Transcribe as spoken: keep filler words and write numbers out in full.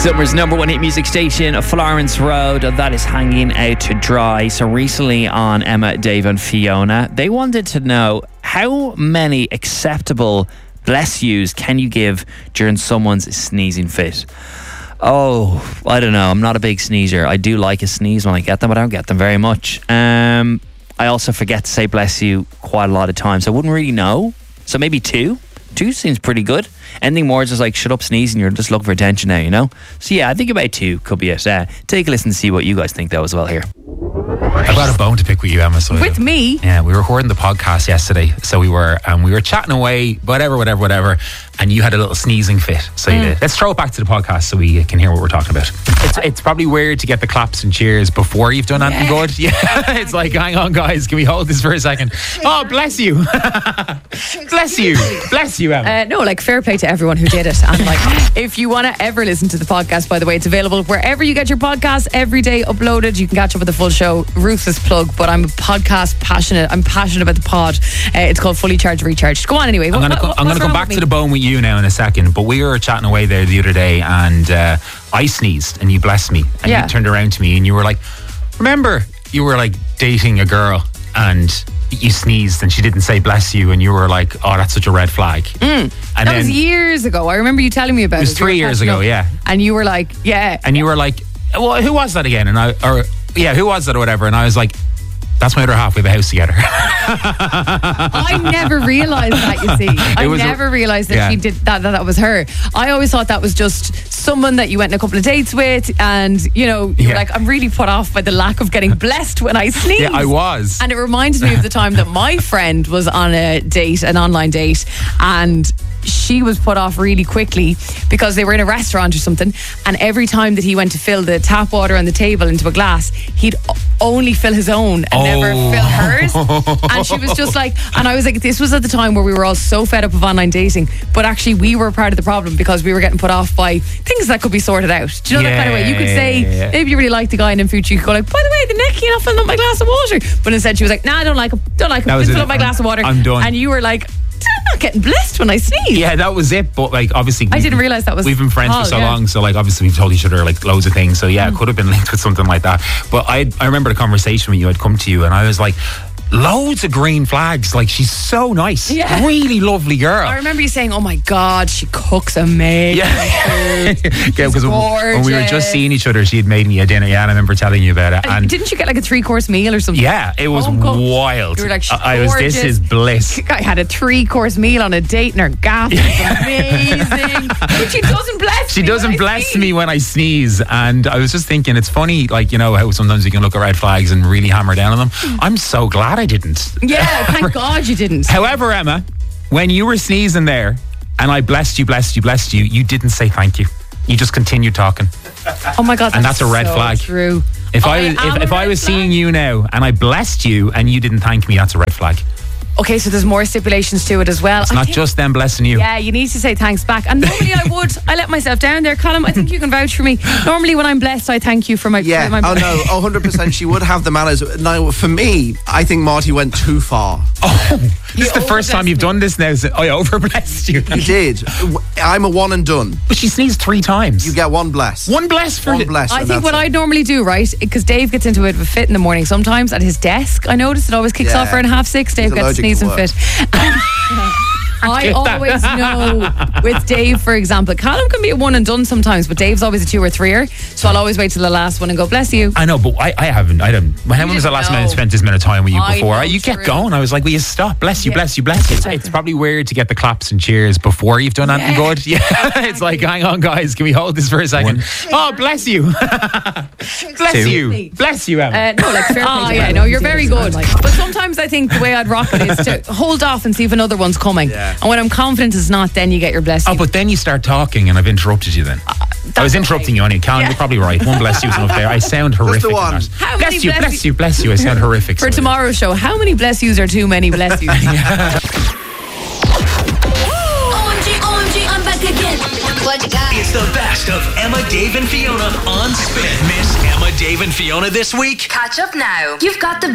Summer's number one hit music station, Florence Road, that is hanging out to dry. So recently on Emma, Dave and Fiona, they wanted to know how many acceptable bless yous can you give during someone's sneezing fit? Oh, I don't know. I'm not a big sneezer. I do like a sneeze when I get them, but I don't get them very much. Um, I also forget to say bless you quite a lot of times. I wouldn't really know. So maybe two. Two seems pretty good. Anything more is just like, shut up sneezing, you're just looking for attention now, you know? So yeah, I think about two could be it. Uh, take a listen and see what you guys think though as well here. I've got a bone to pick with you, Emma. So with me? Yeah, we were recording the podcast yesterday. So we were um, we were chatting away, whatever, whatever, whatever. And you had a little sneezing fit. So mm. you did. Let's throw it back to the podcast so we can hear what we're talking about. It's, it's probably weird to get the claps and cheers before you've done anything yeah. good. Yeah, it's like, hang on, guys, can we hold this for a second? Oh, bless you. Bless you. Bless you, Emma. Uh, no, like fair play to everyone who did it. And like, if you want to ever listen to the podcast, by the way, it's available wherever you get your podcasts, every day uploaded. You can catch up with the full show. Ruthless plug, but I'm a podcast passionate. I'm passionate about the pod. Uh, it's called Fully Charged Recharged. Go on anyway. I'm going to come back to the bone with you now in a second, but we were chatting away there the other day and uh, I sneezed and you blessed me and yeah. you turned around to me and you were like, remember you were like dating a girl and you sneezed and she didn't say bless you and you were like, oh, that's such a red flag. Mm. And that then, was years ago. I remember you telling me about it. It was three years ago, up, yeah. And you were like, yeah. And you were like, well, who was that again? And I, or yeah, who was that or whatever? And I was like, that's my other half. We have a house together. I never realised that, you see. I never realised that yeah. she did that, that that was her. I always thought that was just someone that you went on a couple of dates with and, you know, you yeah. were like, I'm really put off by the lack of getting blessed when I sneeze. Yeah, I was. And it reminds me of the time that my friend was on a date, an online date, and she was put off really quickly because they were in a restaurant or something, and every time that he went to fill the tap water on the table into a glass, he'd only fill his own and oh. never fill hers. And she was just like, and I was like, this was at the time where we were all so fed up of online dating, but actually we were part of the problem because we were getting put off by things that could be sorted out. Do you know yeah, that kind of way? You could say, yeah, yeah. maybe you really like the guy, and in future you could go like, by the way, the neck, you're not filling up my glass of water. But instead she was like, nah, I don't like him, don't like him, just fill up my glass of water. I'm done. And you were like, I'm not getting blessed when I sneeze. Yeah, that was it. But like, obviously, I didn't realise that was. We've been friends Paul, for so yeah. long, so like, obviously, we've told each other like loads of things. So yeah, Mm. it could have been linked with something like that. But I, I remember the conversation when you had come to you, and I was like, loads of green flags. Like, she's so nice, Yeah. really lovely girl. I remember you saying, "Oh my God, she cooks amazing." Yeah, yeah, because when we were gorgeous. just seeing each other, she had made me a dinner. Yeah, and I remember telling you about it. And And didn't you get like a three-course meal or something? yeah, it was Home cooked. wild. You were like, she's I, I was. This gorgeous. is bliss. I had a three-course meal on a date in her gaff. It was amazing. But she doesn't bless She me doesn't when I bless sneeze. me when I sneeze. And I was just thinking, it's funny, like, you know, how sometimes you can look at red flags and really hammer down on them. I'm so glad I didn't. Yeah, thank God you didn't. However, Emma, when you were sneezing there and I blessed you, blessed you, blessed you, you didn't say thank you. You just continued talking. Oh my God, that's And that's a red so flag. True. If I, I was, am if, a if I red was flag. seeing you now and I blessed you and you didn't thank me, that's a red flag. Okay, so there's more stipulations to it as well. It's I not think- just them blessing you. Yeah, you need to say thanks back. And normally I would. I let myself down there, Colin. I think you can vouch for me. Normally when I'm blessed, I thank you for my... Yeah, for my oh no, one hundred percent she would have the manners. Now, for me, I think Marty went too far. Oh, this is the first time overblessed you've me. done this now. So I overblessed you. He did. I'm a one and done. But she sneezed three times. You get one bless. one bless for One it. bless. I and think that's what it. I'd normally do, right, because Dave gets into a bit of a fit in the morning sometimes at his desk. I notice it always kicks Yeah. off around half six. Dave He's gets allergic sneezing to fit. I Get that. always know with Dave, for example, Callum can be a one and done sometimes, but Dave's always a two or threer. So I'll always wait till the last one and go, bless you. I know, but I, I haven't. I don't. When was the didn't last time I know. spent this amount of time with you I before? know, You kept true. going. I was like, will you stop? Bless you, Yeah. bless you, bless you. It's, it's probably weird to get the claps and cheers before you've done anything Yeah. good. Yeah. It's like, hang on, guys, can we hold this for a second? Oh, bless you. Bless Two. you. Bless you, Emma. Uh, no, like fair Oh, yeah, no, you're very good. But sometimes I think the way I'd rock it is to hold off and see if another one's coming. Yeah. And when I'm confident it's not, then you get your blessing. Oh, but then you start talking and I've interrupted you then. I was okay. interrupting you, Annie. Callum, Yeah. you're probably right. One bless you is enough there. I sound horrific. in one. that. How Bless many you, bless bless you- you, bless you. I sound horrific. For so- tomorrow's show, how many bless yous are too many bless yous? O M G, O M G, I'm back again. What you got? It's the best of Emma, Dave, and Fiona on Spin. Miss Emma, Dave, and Fiona this week? Catch up now. You've got the